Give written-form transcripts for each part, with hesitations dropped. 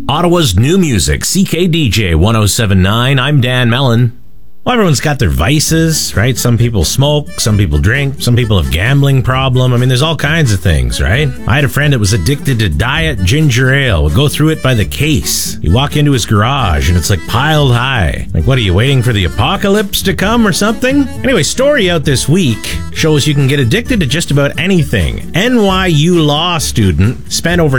Ottawa's new music, CKDJ 1079. I'm Dan Mellon. Well, everyone's got their vices, right? Some people smoke, some people drink, some people have gambling problem. I mean, there's all kinds of things, right? I had a friend that was addicted to diet ginger ale. Would go through it by the case. You walk into his garage and it's like piled high. Like, what are you waiting for the apocalypse to come or something? Anyway, story out this week shows you can get addicted to just about anything. NYU law student spent over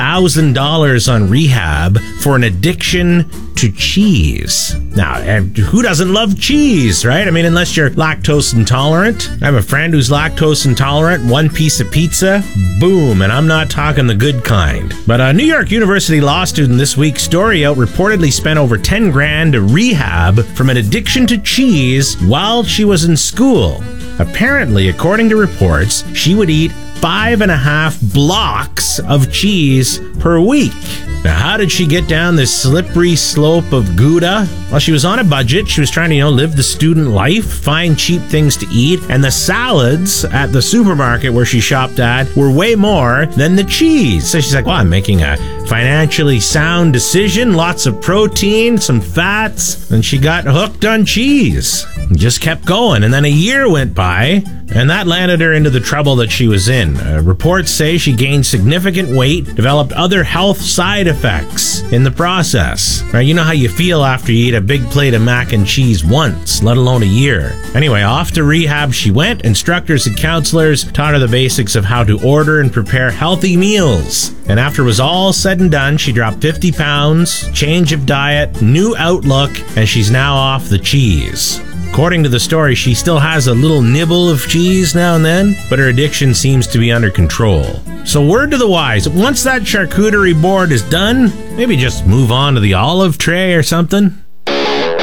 $10,000 on rehab for an addiction to cheese. Now, who doesn't love cheese, right? I mean, unless you're lactose intolerant. I have a friend who's lactose intolerant. One piece of pizza, boom, and I'm not talking the good kind. But a New York University law student this week, story out, reportedly spent over 10 grand to rehab from an addiction to cheese while she was in school. Apparently, according to reports, she would eat 5.5 blocks of cheese per week. Now, how did she get down this slippery slope of Gouda? Well, she was on a budget. She was trying to, live the student life, find cheap things to eat, and the salads at the supermarket where she shopped at were way more than the cheese. So she's like, well, I'm making a financially sound decision, lots of protein, some fats, and she got hooked on cheese. And just kept going, and then a year went by, and that landed her into the trouble that she was in. Reports say she gained significant weight, developed other health side effects in the process. Right? You know how you feel after you eat a big plate of mac and cheese once, let alone a year. Anyway, off to rehab she went. Instructors and counselors taught her the basics of how to order and prepare healthy meals. And after it was all said and done, she dropped 50 pounds, change of diet, new outlook, and she's now off the cheese. According to the story, she still has a little nibble of cheese now and then, but her addiction seems to be under control. So word to the wise, once that charcuterie board is done, maybe just move on to the olive tray or something.